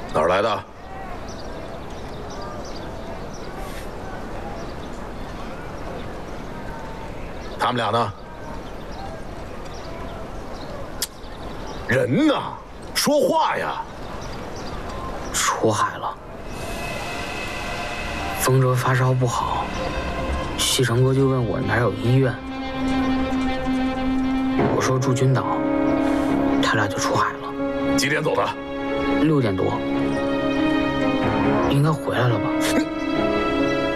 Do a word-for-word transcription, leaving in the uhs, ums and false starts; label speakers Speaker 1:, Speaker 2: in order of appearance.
Speaker 1: 哪儿来的？他们俩呢？人呢？说话呀！
Speaker 2: 出海了。风哲发烧不好，西城哥就问我哪有医院，我说住军岛，他俩就出海了。
Speaker 1: 几点走的？
Speaker 2: 六点多，应该回来了吧？